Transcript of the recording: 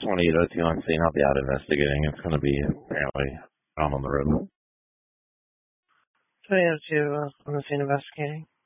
2802 on scene. I'll be out investigating. It's going to be apparently on the road. 2802 on the scene investigating.